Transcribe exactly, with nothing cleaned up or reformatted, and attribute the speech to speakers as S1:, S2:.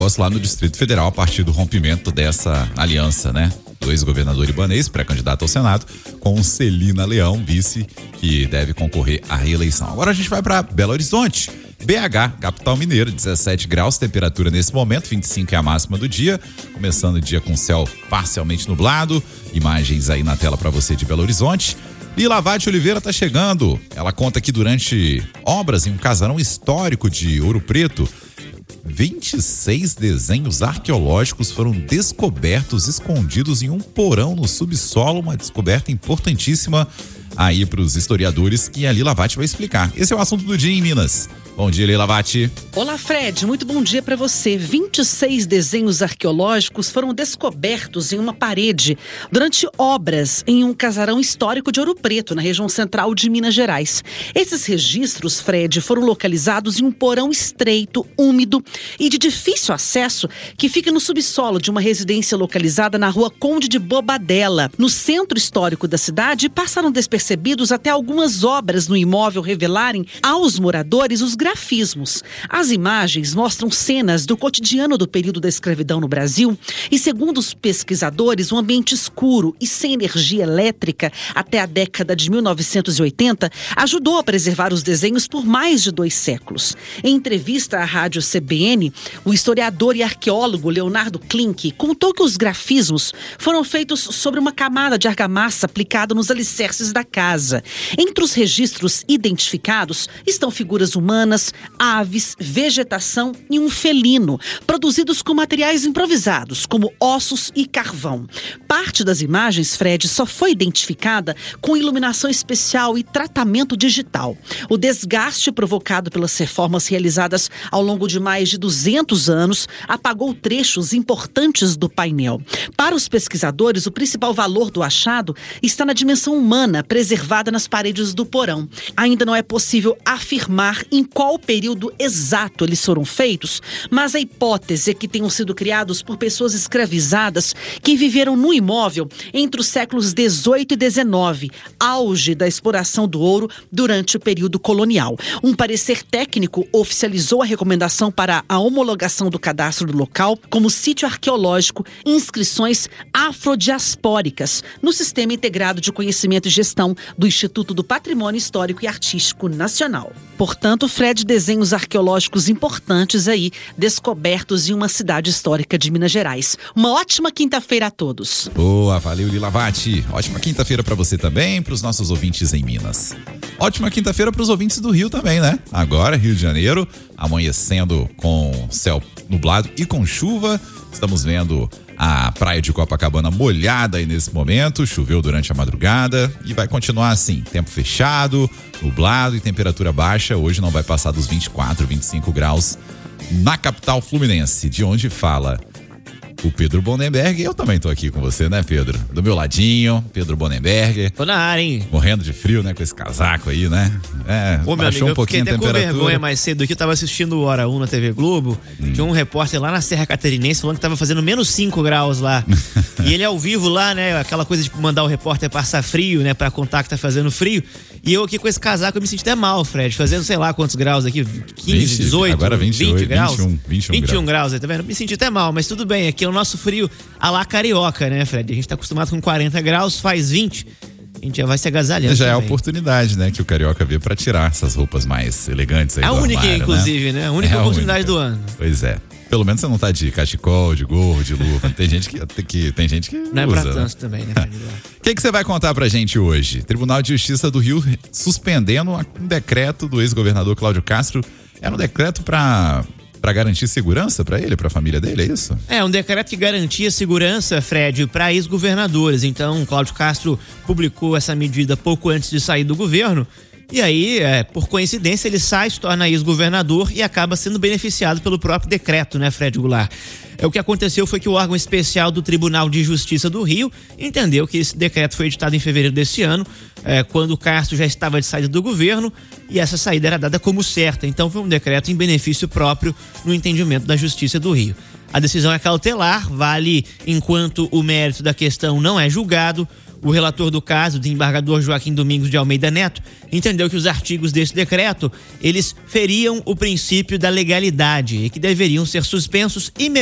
S1: lá no Distrito Federal a partir do rompimento dessa aliança, né? Do ex-governador ibanês, pré-candidato ao Senado, com Celina Leão, vice, que deve concorrer à reeleição. Agora a gente vai para Belo Horizonte. B H, capital mineira, dezessete graus, temperatura nesse momento, vinte e cinco é a máxima do dia, começando o dia com céu parcialmente nublado, imagens aí na tela para você de Belo Horizonte. Lila Vatti Oliveira tá chegando, ela conta que durante obras em um casarão histórico de Ouro Preto, vinte e seis desenhos arqueológicos foram descobertos, escondidos em um porão no subsolo, uma descoberta importantíssima aí para os historiadores que a Lila Vatti vai explicar. Esse é o assunto do dia em Minas. Bom dia, Lila Vatti.
S2: Olá, Fred. Muito bom dia para você. vinte e seis desenhos arqueológicos foram descobertos em uma parede durante obras em um casarão histórico de Ouro Preto, na região central de Minas Gerais. Esses registros, Fred, foram localizados em um porão estreito, úmido e de difícil acesso que fica no subsolo de uma residência localizada na rua Conde de Bobadela, no centro histórico da cidade, e passaram despercebidos até algumas obras no imóvel revelarem aos moradores os grafismos. As imagens mostram cenas do cotidiano do período da escravidão no Brasil e, segundo os pesquisadores, um ambiente escuro e sem energia elétrica até a década de mil novecentos e oitenta ajudou a preservar os desenhos por mais de dois séculos. Em entrevista à rádio C B N, o historiador e arqueólogo Leonardo Klink contou que os grafismos foram feitos sobre uma camada de argamassa aplicada nos alicerces da casa. Entre os registros identificados estão figuras humanas, aves, vegetação e um felino, produzidos com materiais improvisados, como ossos e carvão. Parte das imagens, Fred, só foi identificada com iluminação especial e tratamento digital. O desgaste provocado pelas reformas realizadas ao longo de mais de duzentos anos apagou trechos importantes do painel. Para os pesquisadores, o principal valor do achado está na dimensão humana preservada nas paredes do porão. Ainda não é possível afirmar em qual período exato eles foram feitos, mas a hipótese é que tenham sido criados por pessoas escravizadas que viveram no imóvel entre os séculos dezoito e dezenove, auge da exploração do ouro durante o período colonial. Um parecer técnico oficializou a recomendação para a homologação do cadastro do local como sítio arqueológico e inscrições afrodiaspóricas no Sistema Integrado de Conhecimento e Gestão do Instituto do Patrimônio Histórico e Artístico Nacional. Portanto, Fred, desenhos arqueológicos importantes aí, descobertos em uma cidade histórica de Minas Gerais. Uma ótima quinta-feira a todos.
S1: Boa, valeu, Lila Vatti. Ótima quinta-feira para você também, para os nossos ouvintes em Minas. Ótima quinta-feira para os ouvintes do Rio também, né? Agora, Rio de Janeiro, amanhecendo com céu nublado e com chuva. Estamos vendo a praia de Copacabana molhada aí nesse momento, choveu durante a madrugada e vai continuar assim, tempo fechado, nublado e temperatura baixa. Hoje não vai passar dos vinte e quatro, vinte e cinco graus na capital fluminense, de onde fala o Pedro Bonenberg. Eu também tô aqui com você, né, Pedro? Do meu ladinho, Pedro Bonenberg.
S3: Tô na área, hein?
S1: Morrendo de frio, né, com esse casaco aí, né? É,
S3: Ô, meu
S1: baixou
S3: amigo,
S1: um pouquinho a
S3: eu fiquei
S1: temperatura.
S3: até com vergonha mais cedo aqui, eu tava assistindo o Hora um na T V Globo, hum. tinha um repórter lá na Serra Catarinense falando que tava fazendo menos cinco graus lá. E ele ao vivo lá, né, aquela coisa de mandar o repórter passar frio, né, pra contar que tá fazendo frio. E eu aqui com esse casaco, eu me senti até mal, Fred, fazendo sei lá quantos graus aqui, quinze,
S1: vinte,
S3: dezoito,
S1: agora vinte e oito,
S3: vinte graus.
S1: vinte e um, vinte e um,
S3: vinte e um graus, tá vendo? Me senti até mal, mas tudo bem, aqui é o nosso frio a lá carioca, né, Fred? A gente tá acostumado com quarenta graus, faz vinte. A gente já vai se agasalhando.
S1: Já
S3: também.
S1: É a oportunidade, né, que o carioca vê pra tirar essas roupas mais elegantes aí
S3: a
S1: do
S3: única,
S1: armário,
S3: inclusive, né? né? A única
S1: é
S3: oportunidade
S1: a única.
S3: do ano.
S1: Pois é. Pelo menos você não tá de cachecol, de gorro, de luva. Tem gente que, que, tem gente que
S3: não
S1: usa,
S3: é pra tanto
S1: né?
S3: também, né?
S1: O que, que você vai contar pra gente hoje? Tribunal de Justiça do Rio suspendendo um decreto do ex-governador Cláudio Castro. Era um decreto pra... Para garantir segurança para ele, para a família dele, é isso?
S3: É, um decreto que garantia segurança, Fred, para ex-governadores. Então, Cláudio Castro publicou essa medida pouco antes de sair do governo. E aí, é, por coincidência, ele sai, se torna ex-governador e acaba sendo beneficiado pelo próprio decreto, né, Fred Goulart? É, o que aconteceu foi que o órgão especial do Tribunal de Justiça do Rio entendeu que esse decreto foi editado em fevereiro desse ano, é, quando o Castro já estava de saída do governo, e essa saída era dada como certa. Então foi um decreto em benefício próprio no entendimento da Justiça do Rio. A decisão é cautelar, vale enquanto o mérito da questão não é julgado. O relator do caso, o desembargador Joaquim Domingos de Almeida Neto, entendeu que os artigos desse decreto, eles feriam o princípio da legalidade e que deveriam ser suspensos imediatamente